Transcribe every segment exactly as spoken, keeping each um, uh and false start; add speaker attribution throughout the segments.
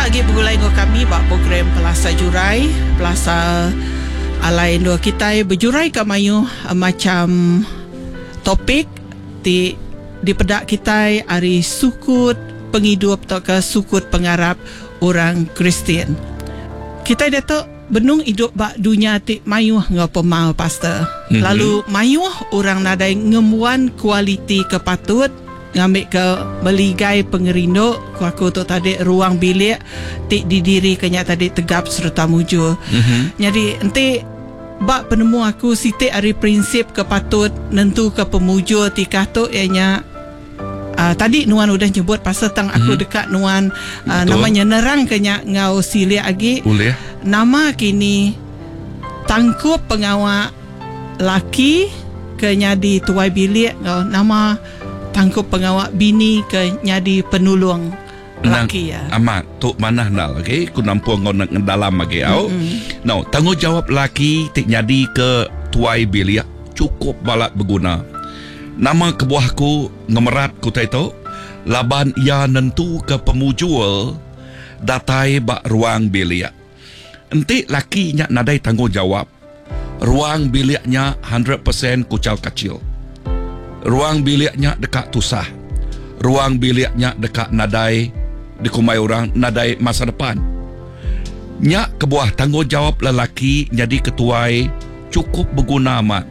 Speaker 1: lagi bergulai dengan kami bak program Pelasa Jurai, Pelasa alai dua kita berjurai ke mayu uh, macam topik di di pedak kita hari sukut penghidup atau ke sukut pengarap orang Kristian. Kita datuk benung hidup bak dunia ti mayuh ngapa mau pastor. Mm-hmm. Lalu mayuh orang nadai ngemuan kualiti kepatut ngambil ke meligai pengerindo ku aku tu tadi ruang bilik ti didiri kenya tadi tegap serta mujur. Mm-hmm. Jadi enti bak penemu aku siti ari prinsip kepatut nentu ke pemujur ti kato ianya uh, tadi Nuan udah nyebut pasal tang aku mm-hmm. dekat Nuan uh, namanya nerang kenya ngau silia agi. Boleh. Nama kini tangkup pengawal laki kenya di tuai bilik ngau nama tangkup pengawal bini ke nyadi penulung laki ya.
Speaker 2: Amat tok mana nal okey ku nampu ngau nak dalam lagi au. Mm-hmm. No, tanggungjawab laki tik nyadi ke tuai bilik cukup balat berguna. Nama kebuahku ngemerat ku taito laban ia nentu ke pemujul datai bak ruang bilik. Enti laki nya nadai tanggungjawab. Ruang biliknya one hundred percent kucal kecil. Ruang biliknya dekat tusah. Ruang biliknya dekat nadai dikumai orang nadai masa depan. Nyak kebuah tanggungjawab lelaki jadi ketuai cukup berguna amat.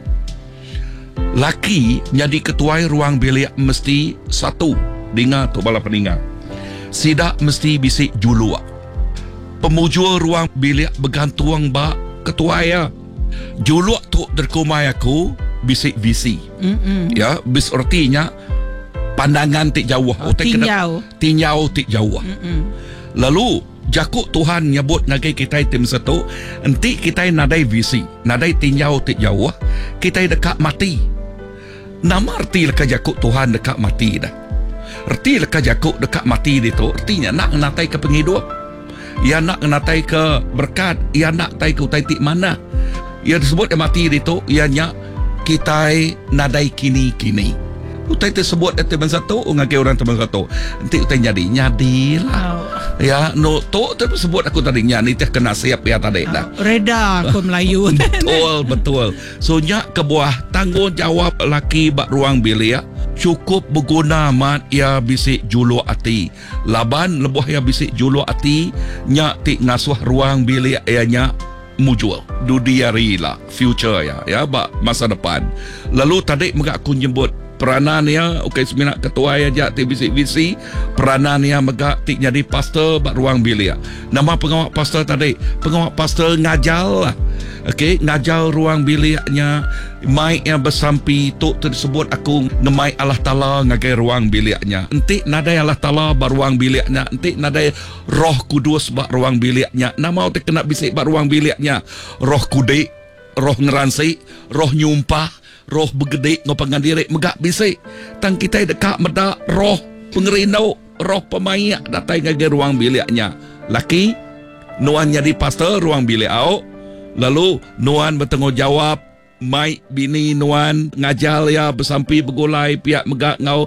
Speaker 2: Laki jadi ketuai ruang bilik mesti satu. Dengar tu bala peningat. Sidak mesti bisik julua. Pemujul ruang bilik bergantung bak ketuai ya. Julua tu terkumai aku bisik visi. Mm-mm. Ya, bis artinya pandangan tik jauh.
Speaker 1: Oh, tinjau.
Speaker 2: Tinjau tik jauh. Mm-mm. Lalu jakuk Tuhan nyebut ngagai kita tim satu, enti kita nadai visi, nadai tinjau tik jauh, kita dekat mati. Nama arti leka jakuk Tuhan dekat mati dah. Arti leka jakuk dekat mati itu artinya nak natai ke penghidup. Ia nak natai ke berkat, ia nak tai ke utai tik mana. Ia disebut mati itu ianya kita nadai kini-kini. Utai tersebut teman satu, ngagai orang teman satu. Nanti utai jadi nyadilah. Oh. Ya, no to tersebut aku tadi nyani teh kena siap ya tadi dah.
Speaker 1: Oh, reda aku Melayu.
Speaker 2: Betul, betul. So nyak kebuah tanggungjawab laki bak ruang bilik cukup berguna mat ia bisik julu ati. Laban lebuh ia bisik julu ati nyak tik ngasuh ruang bilik ianya mujul dudiari lah future ya ya bak masa depan. Lalu tadi megak aku nyebut peranan ya okey semina ketua aja ti visi peranan ya megak tik jadi pastor bak ruang bilik. Nama pengawal pastor tadi pengawal pastor ngajal lah. Okey ngajal ruang biliknya mai yang bersampi tu tersebut aku ngemai Allah Taala ngagai ruang biliknya. Enti nadai Allah Taala bak ruang biliknya, enti nadai Roh Kudus bak ruang biliknya. Nama tu kena bisik bak ruang biliknya. Roh kudik, roh ngeransi, roh nyumpah, roh begede ngopangan diri megak bisik. Tang kita dekat medak roh pengerindau, roh pemayak datai ngagai ruang biliknya. Laki Nuan jadi pastor ruang bilik au. Lalu Nuan bertanggungjawab mai bini Nuan ngajal ya bersampi bergulai pihak megak ngau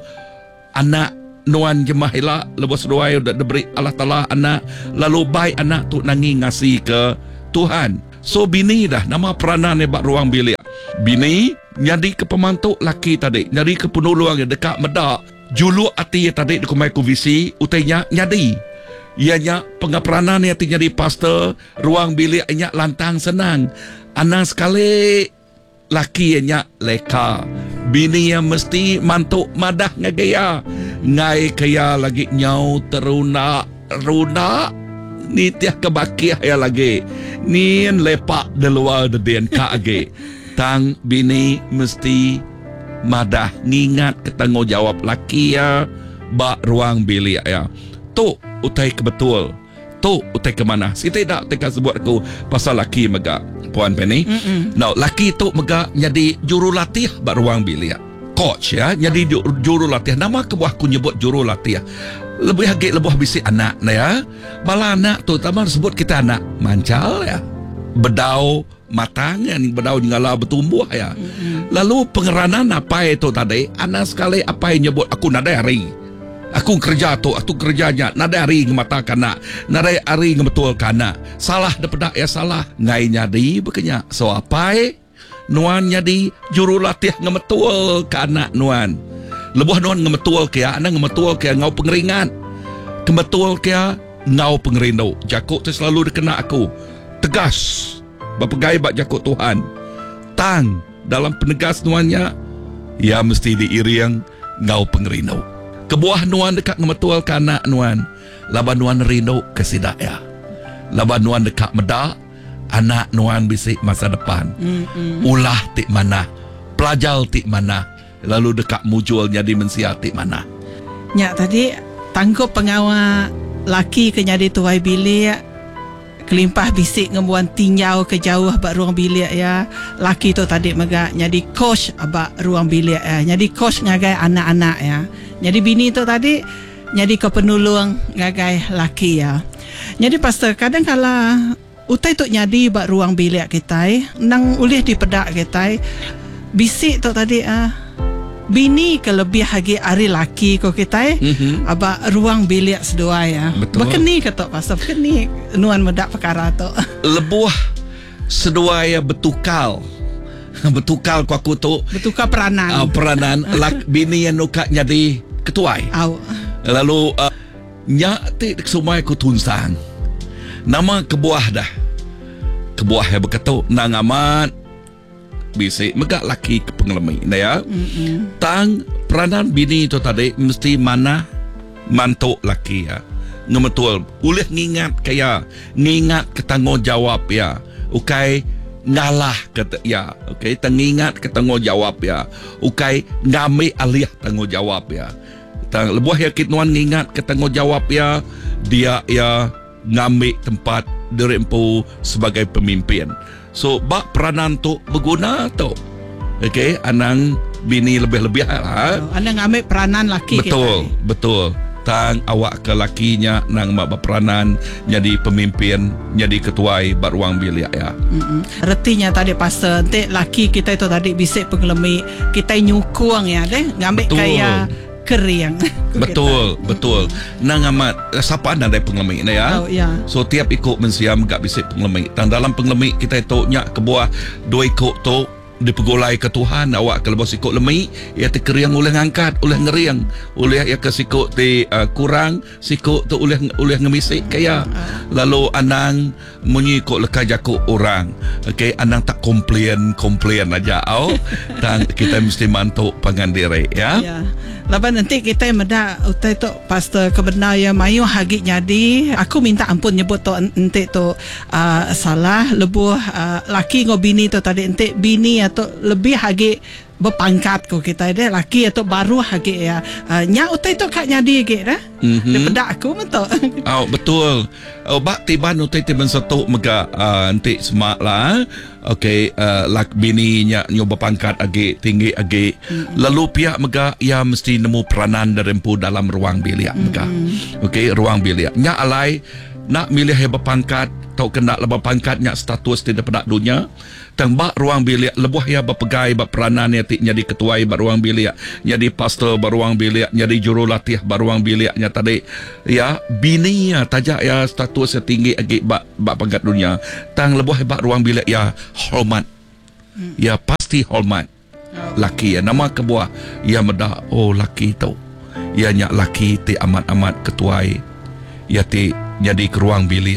Speaker 2: anak Nuan jemahilah lebos doai udah diberi Allah Taala anak lalu baik anak tu nangi ngasih ke Tuhan. So bini dah nama peranan bak ruang bilik. Bini nyadi ke pemantuk laki tadi, nyadi ke penolong yang dekat medak. Juluk hati tadi dikumai ku visi utainya nyadi. Ianya pengaperanan yang jadi pastor ruang bilik ianya lantang senang. Anak sekali laki ianya leka. Bini yang mesti mantuk madah ngagaya. Ngai kaya lagi nyau teruna runa ni tiah kebakiah ya lagi. Ni lepak de luar de den ka age. Tang bini mesti madah ngingat ke tanggungjawab laki ya bak ruang bilik ya. Tu utai kebetul. Tu utai ke mana? Si tidak teka sebut aku pasal laki megak Puan Penny. Mm-mm. Now laki tu megak jadi jurulatih bak ruang bilik. Coach ya, jadi jurulatih. Nama kebuah aku nyebut jurulatih. Lebih hagik lebih bisik anak na ya. Bala anak tu tambah sebut kita anak mancal ya. Bedau matang yang bedau ngala bertumbuh ya. Mm-hmm. Lalu pengeranan apa itu tadi? Anak sekali apa yang nyebut aku nadai hari. Aku kerja tu, aku kerjanya. Nada hari ngemata kana, nada hari ngebetul kana. Salah daripada ya salah. Ngai nyadi bekenya. So apai? Nuan nyadi jurulatih ngebetul kana nuan. Lebuh nuan ngebetul kaya, ana ngebetul kaya ngau pengeringan. Kebetul kaya ngau pengerindu. Jakuk tu selalu dikena aku. Tegas. Bapegai bak jakuk Tuhan. Tang dalam penegas nuannya, ya mesti diiring ngau pengerindu. Kebuah nuan dekat ngemetual ke anak nuan. Laban nuan rindu ke sidaya. Laban nuan dekat medak, anak nuan bisik masa depan. Mm-mm. Ulah tik mana. Pelajar tik mana. Lalu dekat mujul jadi mensia tik mana.
Speaker 1: Nyak tadi, tanggup pengawal laki ke nyadi tuai bilik. Kelimpah bisik ngebuan tinjau ke jauh bak ruang bilik ya. Laki tu tadi megak nyadi coach bak ruang bilik ya. Nyadi coach ngagai anak-anak ya. Jadi bini tu tadi jadi kepenulung ngagai laki ya. Jadi pastor kadang kala utai tu nyadi bak ruang bilik kita nang ulih di pedak kita bisik tu tadi ah bini kelebih hagi ari laki ko kita mm-hmm. aba ruang bilik sedua ya.
Speaker 2: Betul.
Speaker 1: Bekeni ketok pastor bekeni nuan medak perkara tu.
Speaker 2: Lebuh sedua ya betukal. Betukal ku aku tu.
Speaker 1: Betukal peranan.
Speaker 2: Uh, peranan lak bini yang nuka jadi ketuai.
Speaker 1: Au.
Speaker 2: Lalu uh, nyak ti semua ku tunsang. Nama kebuah dah. Kebuah yang berkata nang amat bisik megak laki ke pengelemi nah ya. Mm-mm. Tang peranan bini tu tadi mesti mana mantuk laki ya. Ngemetul ulih ngingat kaya ngingat ketanggungjawab ya. Ukai ngalah kata ya, okey, tengingat ke tanggungjawab ya, ukai ngambil alih tanggungjawab ya. Tang lebuh yakit nuan ngingat ke tanggungjawab ya, dia ya ngambil tempat dirempu sebagai pemimpin. So bak peranan tu berguna tu, okey, anang bini lebih-lebih lah.
Speaker 1: Oh, anda ngambil peranan laki.
Speaker 2: Betul, kita. Betul. Tang awak ke lakinya nang mak berperanan jadi pemimpin, jadi ketuai beruang bilik ya.
Speaker 1: Mm-mm. Retinya tadi pastor ente laki kita itu tadi bisik pengelemi kita nyukung ya deh ngambil kaya kering.
Speaker 2: Betul, kita. Betul. Nang amat siapa anda dari pengelemi ni ya.
Speaker 1: Oh, ya.
Speaker 2: So tiap ikut mensiam gak bisik pengelemi. Dan dalam pengelemi kita itu nyak ke buah dua ikut tu dipegolai ke Tuhan awak kalau sikut lemi ia terkeriang oleh ngangkat oleh ngeriang oleh ia ke sikut ti uh, kurang sikut tu oleh oleh ngemisik kaya lalu anang menyikut lekah jakuk orang okey anang tak komplain komplain aja au dan kita mesti mantuk pangan diri ya
Speaker 1: ya laban nanti kita meda utai tu pastor kebenar ya mayu hagi nyadi aku minta ampun nyebut tu ente tu uh, salah lebuh uh, laki ngo bini tu tadi ente bini atau lebih hagi berpangkat ko kita deh laki atau baru hagi ya uh, nya utai tu kak nyadi ge dah mm-hmm. daripada aku betul
Speaker 2: oh betul oh bak tiban utai tiban satu mega uh, ente semak lah okey uh, lak bini nya nyoba pangkat agi tinggi agi mm-hmm. lalu pihak mega ia mesti nemu peranan derempu dalam ruang bilik mega mm-hmm. okey ruang bilik nya alai nak milih yang berpangkat tau kena lebih pangkatnya status tidak pada dunia tang bak ruang bilik lebuh ya berpegai bak peranan ya jadi ketuai bak ruang bilik jadi pastor bak ruang bilik jadi jurulatih bak ruang biliknya tadi ya bini ya tajak ya status ya tinggi agi bak bak pangkat dunia tang lebuh bak ruang bilik ya hormat hmm. ya pasti hormat oh. Laki ya nama kebuah ya medah oh laki tu ya nyak laki ti amat-amat ketuai ya ti jadi ke ruang bilik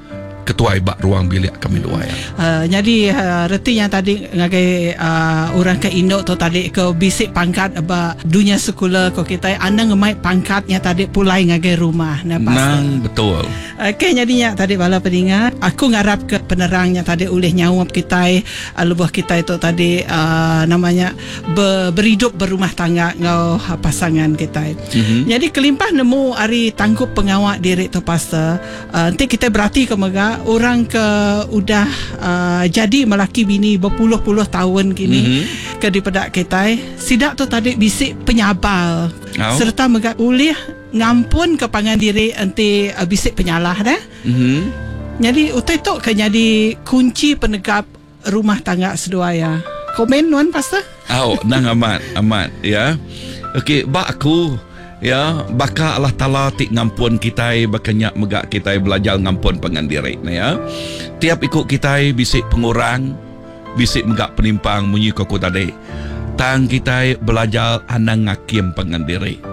Speaker 2: ketuai bak ruang bilik kami dua ya.
Speaker 1: Uh, jadi uh, reti yang tadi ngagai uh, orang ke Indo tu tadi ke bisik pangkat ba dunia sekolah ko kita anda ngemai pangkatnya tadi pulai ngagai rumah nah
Speaker 2: nang betul.
Speaker 1: Okey jadinya tadi bala pendengar aku ngarap ke penerangnya tadi oleh nyawap kita uh, lebuh kita itu tadi uh, namanya ber, berhidup berumah tangga ngau uh, pasangan kita. Mm-hmm. Jadi kelimpah nemu ari tanggup pengawak diri tu pastor uh, nanti kita berarti ke mega orang ke udah uh, jadi melaki bini berpuluh-puluh tahun kini mm-hmm. ke di pedak kita sidak tu tadi bisik penyabal oh. serta megak ulih ngampun ke pangan diri enti uh, bisik penyalah dah mm-hmm. jadi utai tu ke jadi kunci penegap rumah tangga sedua ya komen nuan pastor
Speaker 2: oh nang amat amat ya okey bak aku Ya, baka Allah Ta'ala tik ngampun kita, bakanya megak kita belajar ngampun pengandiri. Ya, tiap ikut kita bisik pengurang, bisik megak penimpang munyi koko tadi. Tang kita belajar anang ngakim pengandiri.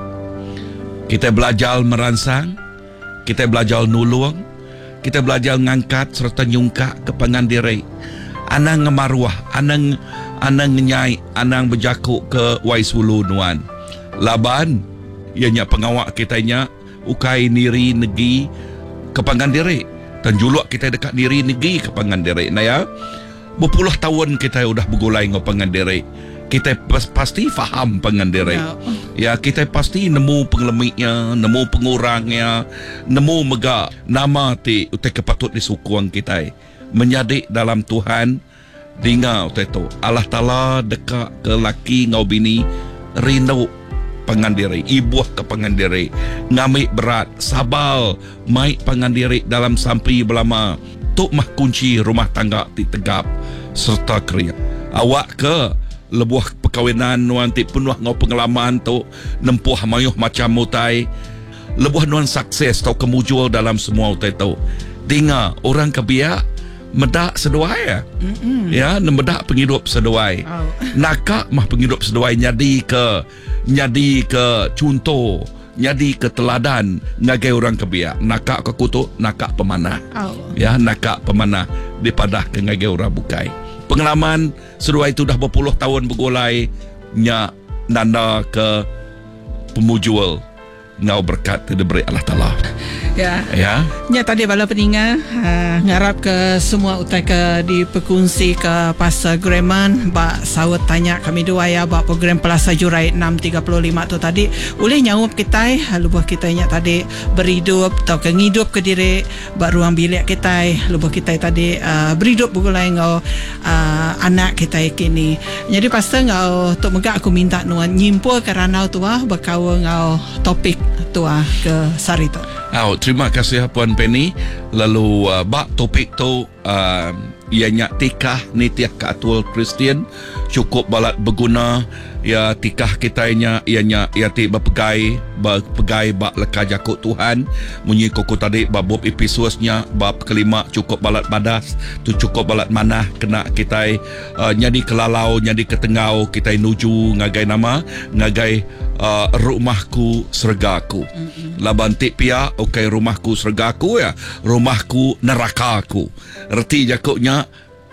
Speaker 2: Kita belajar meransang, kita belajar nulung, kita belajar ngangkat serta nyungka ke pengandiri. Anang ngemaruah, anang anang nyai, anang berjakuk ke Waisulu nuan. Laban ianya pengawak kitanya ukai niri negi ke Pangandiri dan juluk kita dekat niri negi ke Pangandiri. Nah ya, berpuluh tahun kita udah bergulai ngau Pangandiri. Kita pas, pasti faham Pangandiri. Ya. Ya, kita pasti nemu penglemiknya, nemu pengurangnya, nemu megak nama ti utai kepatut disukuang kita. Menjadi dalam Tuhan dingau teto. Allah Ta'ala dekat ke laki ngau bini rindu Pangandiri, ibuah ke Pangandiri, ngamik berat, sabal, mai Pangandiri dalam sampai belama, tuk mah kunci rumah tangga ti tegap serta kriak. Awak ke lebuah perkawinan nuan ti penuh ngau pengalaman tu nempuh mayuh macam mutai, lebuah nuan sukses tau kemujul dalam semua utai tu. Dengar orang kebiak medak seduai ya. Mm-mm. Ya, medak penghidup seduai. Oh. Nakak mah penghidup seduai nyadi ke nyadi ke contoh, nyadi ke teladan ngagai orang kebiak. Nakak ke kutuk, nakak pemanah. Oh. Ya, nakak pemanah dipadah ke ngagai orang bukai. Pengalaman seduai itu dah berpuluh tahun bergulai nya nanda ke pemujul ngau berkat diberi Allah Ta'ala.
Speaker 1: Ya.
Speaker 2: Ya.
Speaker 1: Nya tadi bala peningat uh, ngarap ke semua utai ke di perkongsi ke pasal Greman ba sawat tanya kami dua ya ba program Plaza Jurai enam tiga lima tu tadi boleh nyawap kita lubuh kita nya tadi berhidup atau ke ngidup ke diri ba ruang bilik kita lubuh kita tadi uh, berhidup begulai ngau uh, anak kita kini. Jadi pasti ngau tok megak aku minta nuan nyimpul kerana tu ah bakawa ngau topik tu ah ke Sarito.
Speaker 2: Oh, terima kasih Puan Penny. Lalu uh, bak topik tu uh, ianya tikah nitiah keatul Kristian cukup balat berguna. Ya tikah kitanya ianya ia ti berpegai berpegai bak leka jakut Tuhan munyi koko tadi bab episodenya bab kelima cukup balat badas tu cukup balat manah kena kita uh, nyadi kelalau nyadi ketengau kita nuju ngagai nama ngagai uh, rumahku sergaku. Mm-hmm. Laban tik pia okay rumahku sergaku ya rumahku nerakaku. Erti jakutnya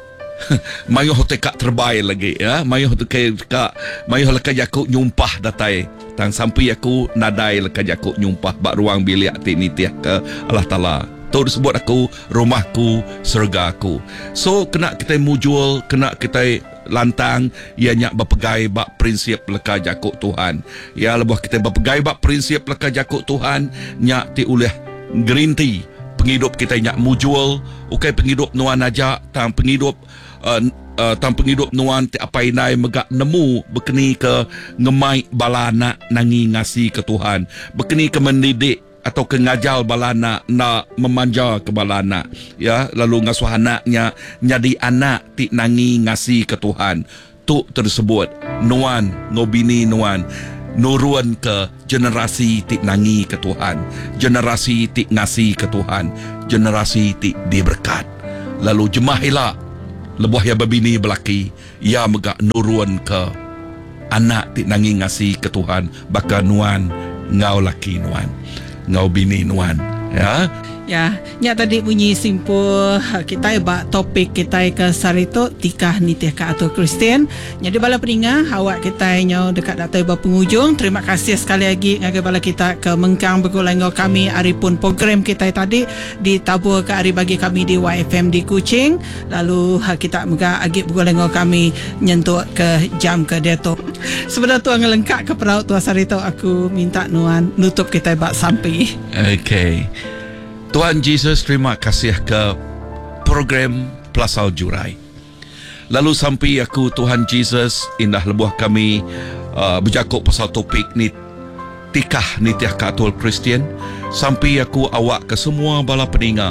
Speaker 2: mayuh tekak terbaik lagi ya mayuh tekak mayuh leka jakuk nyumpah datai tang sampai aku nadai leka jakuk nyumpah bak ruang bilik ti nitiah ke Allah Ta'ala tu disebut aku rumahku surgaku. So kena kita mujul kena kita lantang ianya berpegai bak prinsip leka jakuk Tuhan ya lebuh kita berpegai bak prinsip leka jakuk Tuhan nyak ti uleh gerinti penghidup kita nyak mujul ukai penghidup nuan aja tang penghidup uh, uh, tang penghidup nuan ti apa inai megak nemu bekeni ke ngemai balana nangi ngasi ke Tuhan bekeni ke mendidik atau ke ngajal balana na memanja ke balana ya lalu ngasuh anaknya nyadi anak ti nangi ngasi ke Tuhan tu tersebut nuan ngobini nuan nurun ke generasi ti nangi ke Tuhan, generasi ti ngasi ke Tuhan, generasi ti diberkat. Lalu jemah ila lebuh ya babini belaki ya megak nurun ke anak ti nangi ngasi ke Tuhan baka nuan ngau laki nuan ngau bini nuan ya.
Speaker 1: Ya, nya tadi bunyi simpul kita ba topik kita ke Sarito tikah nitiah keatul Kristian. Jadi bala peningat awak kita nya dekat datai ba penghujung. Terima kasih sekali lagi ngagai bala kita ke mengkang bergulai kami hari pun program kita tadi ditabur ke hari bagi kami di Y F M di Kuching. Lalu kita mega agi bergulai kami nyentuh ke jam ke deto. Sebenarnya tu ngelengkak ke peraut tu Sarito aku minta nuan nutup kita ba sampai.
Speaker 2: Okay. Tuhan Yesus terima kasih ke program Plaza Jurai. Lalu sampai aku Tuhan Yesus indah lebuh kami uh, berjakuk pasal topik ni tikah nitiah keatul Kristian. Sampai aku awak ke semua bala peningat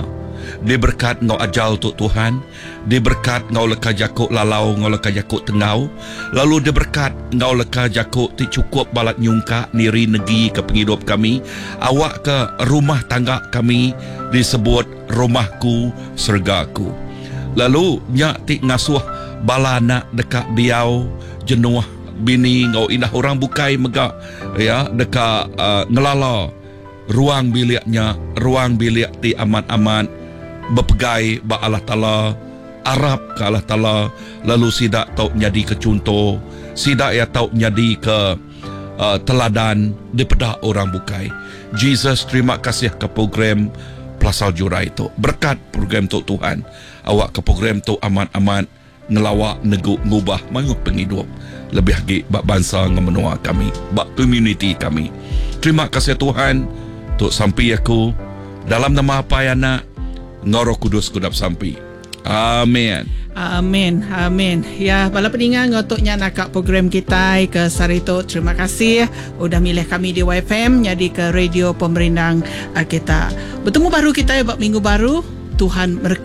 Speaker 2: Di berkat ngau ajal tu Tuhan, di berkat ngau leka jakuk lalau, ngau leka jakuk tengau, lalu di berkat ngau leka jakuk ti cukup balat nyungka niri negi ke penghidup kami, awak ke rumah tangga kami disebut rumahku sergaku. Lalu nyak ti ngasuh balana dekat biau jenuh bini ngau indah orang bukai megak ya dekat uh, ngelala ruang biliknya, ruang bilik ti aman-aman berpegai ba Allah Ta'ala, Arab ke Allah Ta'ala, lalu sidak tau nyadi ke contoh, sidak ya tau nyadi ke uh, teladan di pedah orang bukai. Jesus, terima kasih ke program Plasal Jurai tu. Berkat program tu Tuhan, awak ke program tu aman-aman ngelawak negu ngubah mangut penghidup lebih lagi bak bangsa ngemenua kami, bak community kami. Terima kasih Tuhan untuk sampai aku dalam nama apa ya nak Ngoro Kudus kudap sampai. Amin.
Speaker 1: Amin, amin. Ya, bala peningan ngotoknya nak program kita ke Sarito. Terima kasih udah milih kami di Y F M jadi ke radio pemerintah kita. Bertemu baru kita ya bab minggu baru. Tuhan berkati.